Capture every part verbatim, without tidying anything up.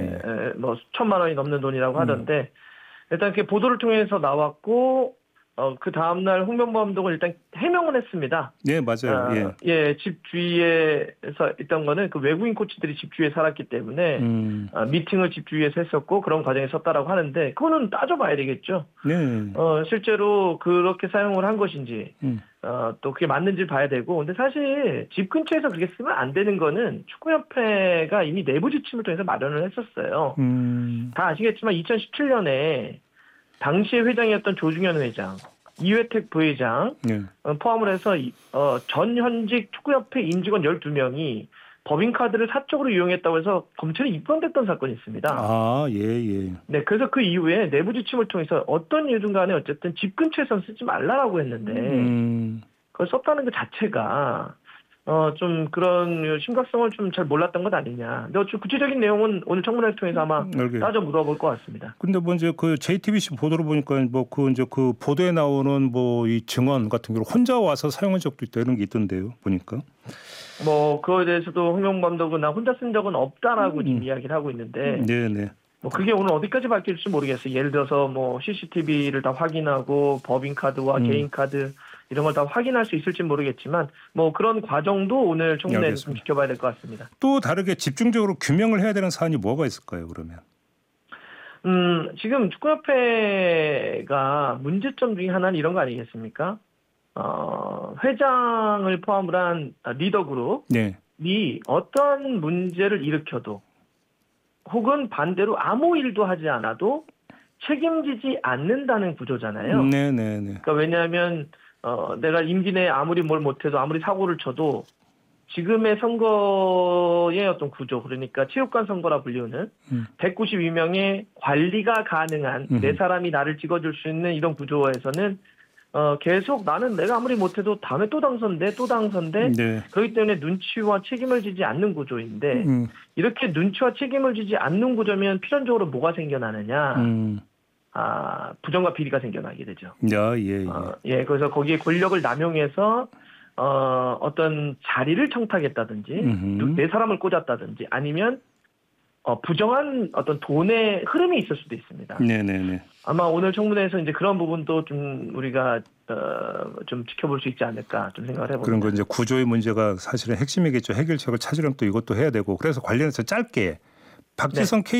에, 뭐 수천만 원이 넘는 돈이라고 하던데 음. 일단 이렇게 보도를 통해서 나왔고 어, 그 다음날 홍명보 감독은 일단 해명을 했습니다. 네, 맞아요. 어, 예. 예, 집 주위에서 있던 거는 그 외국인 코치들이 집 주위에 살았기 때문에 음. 어, 미팅을 집 주위에서 했었고 그런 과정에 썼다라고 하는데 그거는 따져봐야 되겠죠. 네. 어, 실제로 그렇게 사용을 한 것인지 음. 어, 또 그게 맞는지 봐야 되고 근데 사실 집 근처에서 그렇게 쓰면 안 되는 거는 축구협회가 이미 내부 지침을 통해서 마련을 했었어요. 음. 다 아시겠지만 이천십칠 년에 당시의 회장이었던 조중현 회장, 이회택 부회장 네. 어, 포함을 해서 어, 전 현직 축구협회 임직원 열두 명이 법인카드를 사적으로 이용했다고 해서 검찰에 입건됐던 사건이 있습니다. 아, 예, 예. 네, 그래서 그 이후에 내부 지침을 통해서 어떤 이유든 간에 어쨌든 집 근처에선 쓰지 말라라고 했는데 음. 그걸 썼다는 것 자체가 어, 좀 그런 심각성을 좀 잘 몰랐던 것 아니냐. 근데 좀 구체적인 내용은 오늘 청문회를 통해서 아마 알게. 따져 물어볼 것 같습니다. 근데 뭐 이제 그 제이티비씨 보도를 보니까 뭐 그 이제 그 보도에 나오는 뭐 이 증언 같은 경우 혼자 와서 사용한 적도 있다 이런 게 있던데요. 보니까. 뭐 그거에 대해서도 홍명보 감독은 나 혼자 쓴 적은 없다라고 음. 지금 이야기를 하고 있는데. 네네. 뭐 그게 오늘 어디까지 밝힐지 모르겠어요. 예를 들어서 뭐 씨씨티비를 다 확인하고 법인카드와 음. 개인카드 이런 걸 다 확인할 수 있을지 모르겠지만 뭐 그런 과정도 오늘 청문회에서 좀 지켜봐야 될 것 같습니다. 또 다르게 집중적으로 규명을 해야 되는 사안이 뭐가 있을까요, 그러면? 음, 지금 축구협회가 문제점 중에 하나는 이런 거 아니겠습니까? 어, 회장을 포함을 한 리더 그룹이 네. 어떤 문제를 일으켜도 혹은 반대로 아무 일도 하지 않아도 책임지지 않는다는 구조잖아요. 네네네. 그러니까 왜냐하면 어, 내가 임기 내에 아무리 뭘 못해도 아무리 사고를 쳐도 지금의 선거의 어떤 구조 그러니까 체육관 선거라 불리우는 음. 백구십이 명의 관리가 가능한 음. 네 사람이 나를 찍어줄 수 있는 이런 구조에서는 어, 계속 나는 내가 아무리 못해도 다음에 또 당선돼 또 당선돼 네. 그렇기 때문에 눈치와 책임을 지지 않는 구조인데 음. 이렇게 눈치와 책임을 지지 않는 구조면 필연적으로 뭐가 생겨나느냐 음. 아, 부정과 비리가 생겨나게 되죠. 야, 예, 예. 어, 예, 그래서 거기에 권력을 남용해서 어, 어떤 자리를 청탁했다든지 음흠. 내 사람을 꽂았다든지 아니면 어, 부정한 어떤 돈의 흐름이 있을 수도 있습니다. 네네네. 아마 오늘 청문회에서 이제 그런 부분도 좀 우리가 어, 좀 지켜볼 수 있지 않을까 좀 생각을 해봅니다. 그런 건 이제 구조의 문제가 사실은 핵심이겠죠. 해결책을 찾으려면 또 이것도 해야 되고 그래서 관련해서 짧게 박지성 네.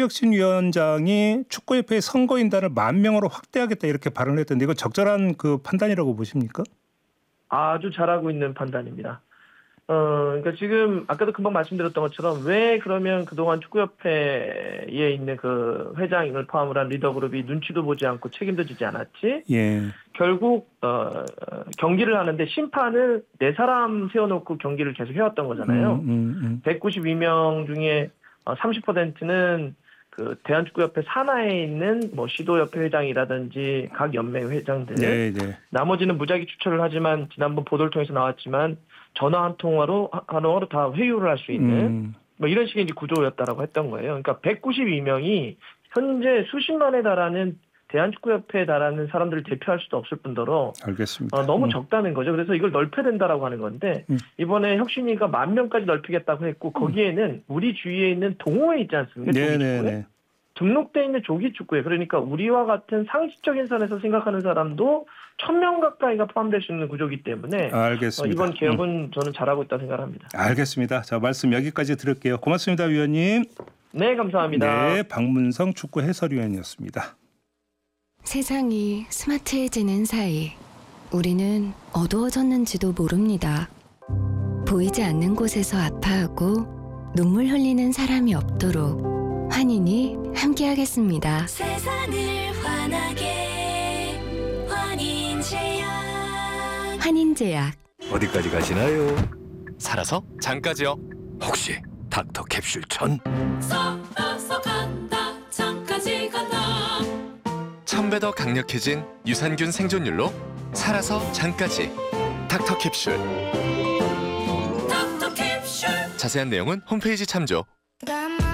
K축구혁신위원장이 축구협회의 선거인단을 만 명으로 확대하겠다 이렇게 발언을 했던데 이거 적절한 그 판단이라고 보십니까? 아주 잘하고 있는 판단입니다. 어, 그러니까 지금 아까도 금방 말씀드렸던 것처럼 왜 그러면 그동안 축구협회에 있는 그 회장을 포함을 한 리더그룹이 눈치도 보지 않고 책임도 지지 않았지? 예. 결국 어, 경기를 하는데 심판을 네 사람 세워놓고 경기를 계속 해왔던 거잖아요. 음, 음, 음. 백구십이 명 중에 삼십 퍼센트는 그 대한축구협회 산하에 있는 뭐 시도협회 회장이라든지 각 연맹 회장들. 네, 네. 나머지는 무작위 추천을 하지만 지난번 보도를 통해서 나왔지만 전화 한 통화로 한 통화로 다 회유를 할 수 있는 음. 뭐 이런 식의 이제 구조였다라고 했던 거예요. 그러니까 백구십이 명이 현재 수십만에 달하는 대한축구협회에 달하는 사람들을 대표할 수도 없을 뿐더러 알겠습니다. 어, 너무 음. 적다는 거죠. 그래서 이걸 넓혀야 된다라고 하는 건데 음. 이번에 혁신위가 만 명까지 넓히겠다고 했고 거기에는 우리 주위에 있는 동호회 있지 않습니까? 조기축구회? 등록돼 있는 조기축구회. 그러니까 우리와 같은 상식적인 선에서 생각하는 사람도 천 명 가까이가 포함될 수 있는 구조이기 때문에 알겠습니다. 어, 이번 개혁은 음. 저는 잘하고 있다고 생각합니다. 알겠습니다. 자, 말씀 여기까지 들을게요. 고맙습니다, 위원님. 네, 감사합니다. 네, 박문성 축구 해설위원이었습니다. 세상이 스마트해지는 사이 우리는 어두워졌는지도 모릅니다. 보이지 않는 곳에서 아파하고 눈물 흘리는 사람이 없도록 환인이 함께하겠습니다. 세상을 환하게 환인제약. 환인제약. 어디까지 가시나요? 살아서 장까지요. 혹시 닥터 캡슐 천? 살아서 간다 장까지 간다. 천 배 더 강력해진 유산균 생존율로 살아서 장까지 닥터 캡슐. 닥터 캡슐. 자세한 내용은 홈페이지 참조.